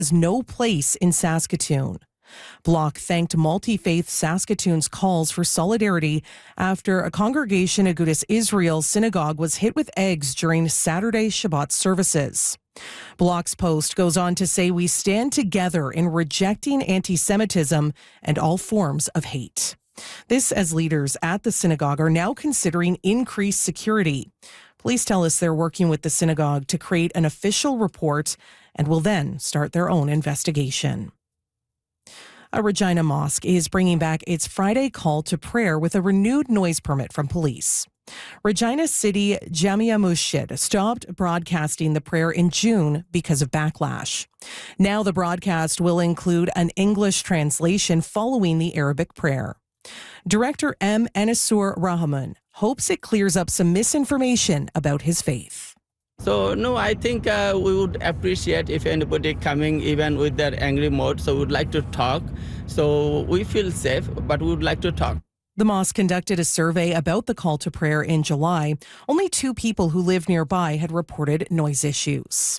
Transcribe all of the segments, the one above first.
has no place in Saskatoon. Bloc thanked Multi-Faith Saskatoon's calls for solidarity after a congregation at Agudas Israel synagogue was hit with eggs during Saturday Shabbat services. Bloc's post goes on to say, "We stand together in rejecting anti-Semitism and all forms of hate." This as leaders at the synagogue are now considering increased security. Police tell us they're working with the synagogue to create an official report and will then start their own investigation. A Regina mosque is bringing back its Friday call to prayer with a renewed noise permit from police. Regina City Jamia Masjid stopped broadcasting the prayer in June because of backlash. Now the broadcast will include an English translation following the Arabic prayer. Director M. Anisur Rahman hopes it clears up some misinformation about his faith. So, no, I think we would appreciate if anybody coming even with their angry mode. So we would like to talk. So we feel safe, but we would like to talk. The mosque conducted a survey about the call to prayer in July. Only 2 people who live nearby had reported noise issues.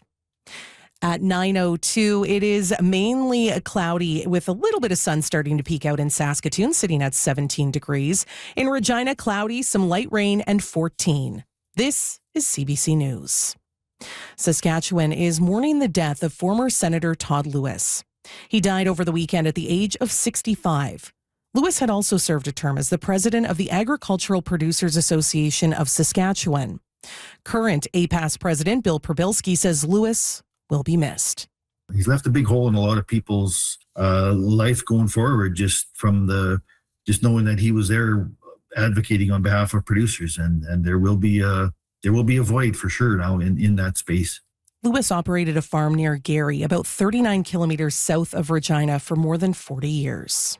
At 9:02, it is mainly cloudy with a little bit of sun starting to peek out in Saskatoon, sitting at 17 degrees. In Regina, cloudy, some light rain, and 14. This is CBC News. Saskatchewan is mourning the death of former Senator Todd Lewis. He died over the weekend at the age of 65. Lewis had also served a term as the president of the Agricultural Producers Association of Saskatchewan. Current APAS president Bill Przybylski says Lewis will be missed. He's left a big hole in a lot of people's life going forward, just knowing that he was there advocating on behalf of producers, and there will be a void for sure now in that space. Lewis operated a farm near Gary, about 39 kilometers south of Regina, for more than 40 years.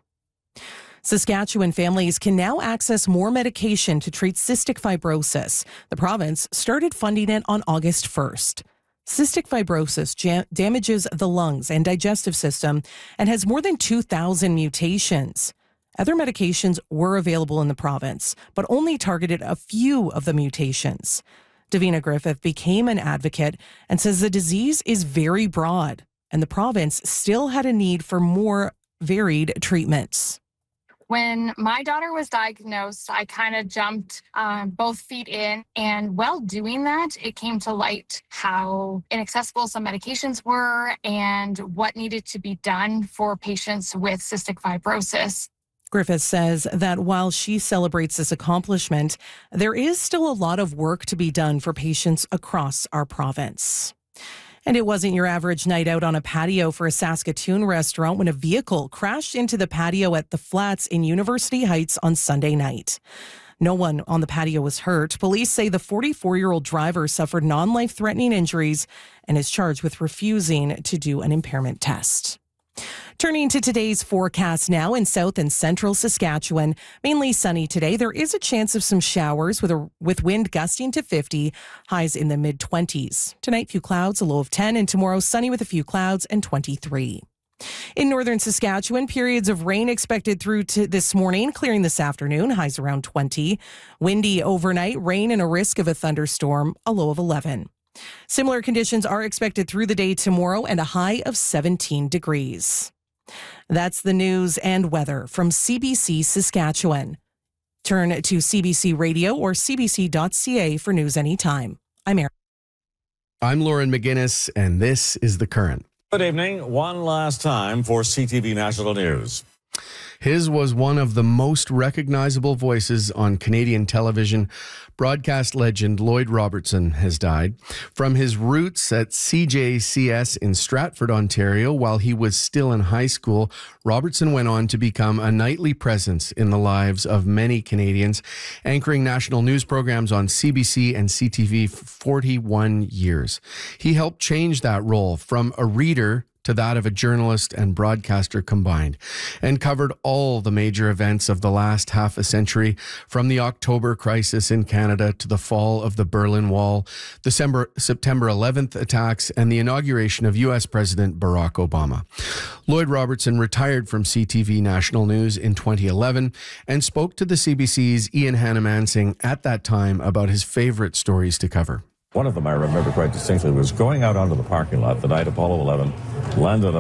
Saskatchewan families can now access more medication to treat cystic fibrosis. The province started funding it on August 1st. Cystic fibrosis damages the lungs and digestive system and has more than 2,000 mutations. Other medications were available in the province, but only targeted a few of the mutations. Davina Griffith became an advocate and says the disease is very broad, and the province still had a need for more varied treatments. When my daughter was diagnosed, I kind of jumped both feet in, and while doing that, it came to light how inaccessible some medications were and what needed to be done for patients with cystic fibrosis. Griffith says that while she celebrates this accomplishment, there is still a lot of work to be done for patients across our province. And it wasn't your average night out on a patio for a Saskatoon restaurant when a vehicle crashed into the patio at the Flats in University Heights on Sunday night. No one on the patio was hurt. Police say the 44-year-old driver suffered non-life-threatening injuries and is charged with refusing to do an impairment test. Turning to today's forecast now in south and central Saskatchewan, mainly sunny today. There is a chance of some showers with wind gusting to 50, highs in the mid-20s. Tonight, few clouds, a low of 10, and tomorrow sunny with a few clouds and 23. In northern Saskatchewan, periods of rain expected through to this morning, clearing this afternoon, highs around 20. Windy overnight, rain and a risk of a thunderstorm, a low of 11. Similar conditions are expected through the day tomorrow and a high of 17 degrees. That's the news and weather from CBC Saskatchewan. Turn to CBC Radio or cbc.ca for news anytime. I'm Lauren McGinnis, and this is The Current. Good evening. One last time for CTV National News. His was one of the most recognizable voices on Canadian television. Broadcast legend Lloyd Robertson has died. From his roots at CJCS in Stratford, Ontario, while he was still in high school, Robertson went on to become a nightly presence in the lives of many Canadians, anchoring national news programs on CBC and CTV for 41 years. He helped change that role from a reader to that of a journalist and broadcaster combined, and covered all the major events of the last half a century, from the October crisis in Canada to the fall of the Berlin Wall, the September 11th attacks, and the inauguration of U.S. President Barack Obama. Lloyd Robertson retired from CTV National News in 2011 and spoke to the CBC's Ian Hannah-Mansing at that time about his favorite stories to cover. One of them I remember quite distinctly was going out onto the parking lot the night Apollo 11 landed